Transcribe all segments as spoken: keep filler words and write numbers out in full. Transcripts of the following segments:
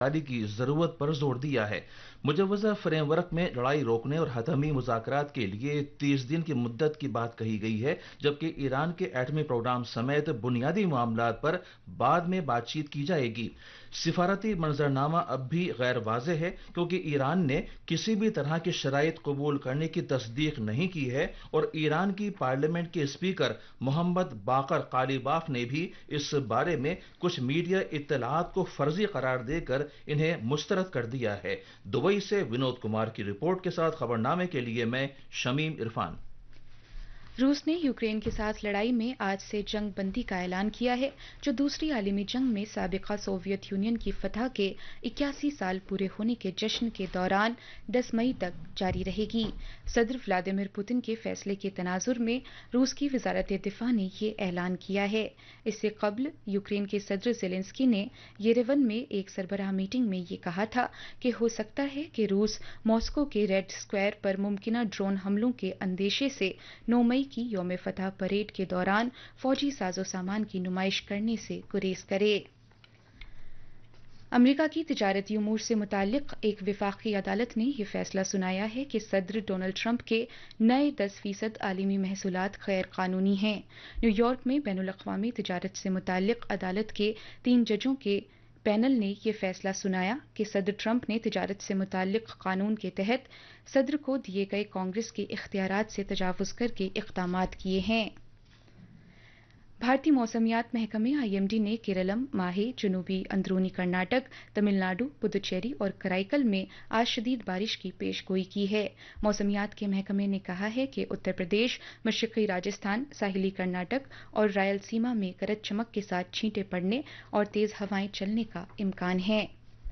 की जरूरत पर जोर दिया है। मुजवजा फ्रेमवर्क में लड़ाई रोकने और हतमी मुज़ाकरात के लिए तीस दिन की मुद्दत की बात कही गई है, जबकि ईरान के एटमी प्रोग्राम समेत बुनियादी मामलात पर बाद में बातचीत की जाएगी। सिफारती मंजरनामा अब भी गैर वाज़ेह है, क्योंकि ईरान ने किसी भी तरह की शराइत कबूल करने की तस्दीक नहीं की है और ईरान की पार्लियामेंट के स्पीकर मोहम्मद बाकर कालीबाफ ने भी इस बारे में कुछ मीडिया इत्तलाआत को फर्जी करार देकर इन्हें मुस्तरद कर दिया है। दुबई से विनोद कुमार की रिपोर्ट के साथ खबरनामे के लिए मैं शमीम इरफान। रूस ने यूक्रेन के साथ लड़ाई में आज से जंग बंदी का ऐलान किया है, जो दूसरी आलमी जंग में साबिका सोवियत यूनियन की फतह के इक्यासी साल पूरे होने के जश्न के दौरान दस मई तक जारी रहेगी। सदर व्लादिमीर पुतिन के फैसले के तनाजुर में रूस की वजारत दिफा ने ये ऐलान किया है। इससे कबल यूक्रेन के सदर जेलेंस्की ने येरेवन में एक सरबराह मीटिंग में ये कहा था कि हो सकता है कि रूस मॉस्को के रेड स्क्वायर पर मुमकिन ड्रोन हमलों के अंदेशे से नौ मई की यौम फतह परेड के दौरान फौजी साजो सामान की नुमाइश करने से गुरेज करे। अमेरिका की तिजारती उमूर से मुताल्लिक एक विफाकी अदालत ने यह फैसला सुनाया है कि सदर डोनाल्ड ट्रंप के नए दस फीसद आलमी महसूलात गैर कानूनी हैं। न्यूयॉर्क में बैनुल-अक़वामी तिजारत से मुताल्लिक अदालत के तीन जजों के पैनल ने यह फैसला सुनाया कि सदर ट्रंप ने तिजारत से मुताल्लिक कानून के तहत सदर को दिए गए कांग्रेस के इख्तियारात से तजावुज़ करके इक़दामात किए हैं। भारतीय मौसमियात महकमे आईएमडी ने केरलम, माहे, जनूबी अंदरूनी कर्नाटक, तमिलनाडु, पुदुचेरी और कराईकल में आज शदीद बारिश की पेशगोई की है। मौसमियात के महकमे ने कहा है कि उत्तर प्रदेश, मशरक़ी राजस्थान, साहिली कर्नाटक और रायलसीमा में गरज चमक के साथ छींटे पड़ने और तेज हवाएं चलने का इम्कान है।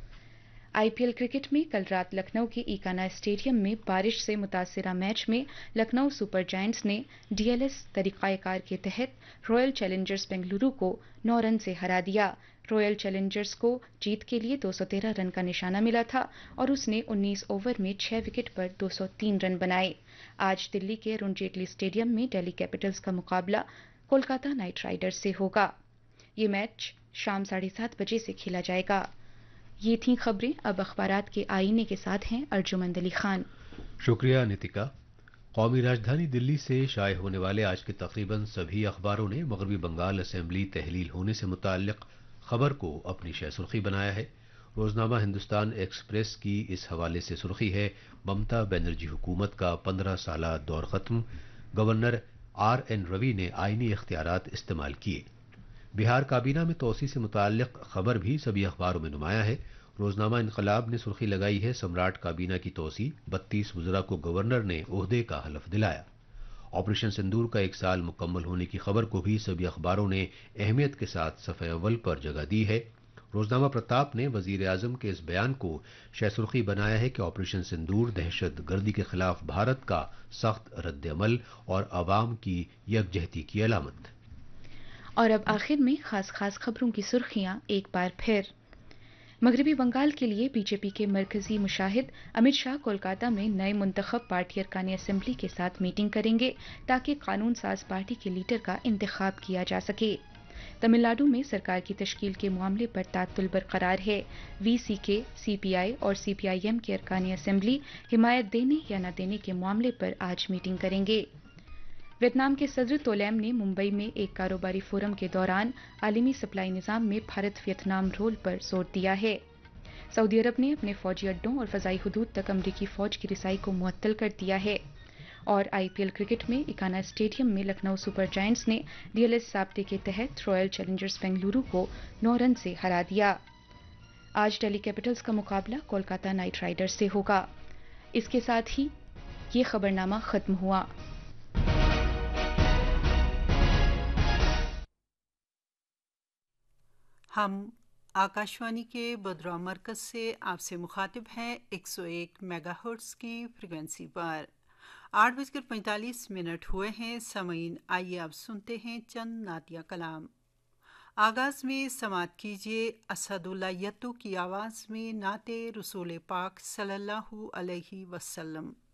आईपीएल क्रिकेट में कल रात लखनऊ के ईकाना स्टेडियम में बारिश से मुतासिरा मैच में लखनऊ सुपर जायंट्स ने डीएलएस तरीक़ाकार के तहत रॉयल चैलेंजर्स बेंगलुरु को नौ रन से हरा दिया। रॉयल चैलेंजर्स को जीत के लिए दो सौ तेरह रन का निशाना मिला था और उसने उन्नीस ओवर में छह विकेट पर दो सौ तीन रन बनाए। आज दिल्ली के अरुण जेटली स्टेडियम में दिल्ली कैपिटल्स का मुकाबला कोलकाता नाइट राइडर्स से होगा। ये मैच शाम साढ़े सात बजे से खेला जाएगा। ये थी खबरें। अब अखबारात के आईने के साथ हैं अर्जुमंद अली खान। शुक्रिया नितिका। कौमी राजधानी दिल्ली से शाये होने वाले आज के तकरीबन सभी अखबारों ने मगरबी बंगाल असेंबली तहलील होने से मुताल्लिक खबर को अपनी शह सुर्खी बनाया है। रोजनामा हिंदुस्तान एक्सप्रेस की इस हवाले से सुर्खी है, ममता बनर्जी हुकूमत का पंद्रह साला दौर खत्म, गवर्नर आर एन रवि ने आईनी इख्तियारात इस्तेमाल किए। बिहार काबीना में तोसी से मुताल्लिक खबर भी सभी अखबारों में नुमाया है। रोजनामा इनकलाब ने सुर्खी लगाई है, सम्राट काबीना की तोसी, बत्तीस वज़रा को गवर्नर ने ओहदे का हलफ दिलाया। ऑपरेशन सिंदूर का एक साल मुकम्मल होने की खबर को भी सभी अखबारों ने अहमियत के साथ सफ़े अव्वल पर जगह दी है। रोजनामा प्रताप ने वजीर आजम के इस बयान को शह सुर्खी बनाया है कि ऑपरेशन सिंदूर दहशत गर्दी के खिलाफ भारत का सख्त रद्द-ए-अमल और अवाम की यकजहती की अलामत। और अब आखिर में खास खास खबरों की सुर्खियां एक बार फिर। मगरबी बंगाल के लिए बीजेपी के मरकजी मुशाहिद अमित शाह कोलकाता में नए मुंतखब पार्टी अरकान असेंबली के साथ मीटिंग करेंगे ताकि कानून साज पार्टी के लीडर का इंतखाब किया जा सके। तमिलनाडु में सरकार की तश्कील के मामले पर तातुल बरकरार है। वीसीके, सीपीआई और सीपीआईएम के अरकान असेंबली हिमायत देने या न देने के मामले पर आज मीटिंग करेंगे। वियतनाम के सदर तोलैम ने मुंबई में एक कारोबारी फोरम के दौरान आलमी सप्लाई निज़ाम में भारत वियतनाम रोल पर जोर दिया है। सऊदी अरब ने अपने फौजी अड्डों और फजाई हदूद तक अमरीकी फौज की रिसाई को मुअत्तल कर दिया है। और आईपीएल क्रिकेट में इकाना स्टेडियम में लखनऊ सुपर जायंट्स ने डीएलएस ज़ाब्ते के तहत रॉयल चैलेंजर्स बेंगलुरु को नौ रन से हरा दिया। आज दिल्ली कैपिटल्स का मुकाबला कोलकाता नाइट राइडर्स से होगा। इसके साथ ही ये खबरनामा खत्म हुआ। हम आकाशवाणी के बदरा मरकज से आपसे मुखातिब हैं एक सौ एक मेगाहर्ट्ज़ की फ्रिक्वेंसी पर। आठ बजकर पैंतालीस मिनट हुए हैं। सामीन, आइए अब सुनते हैं चंद नातिया कलाम। आगाज़ में समात कीजिए असदुल्ला यत्तू की आवाज़ में नाते रसूल पाक सल्लल्लाहु अलैहि वसल्लम।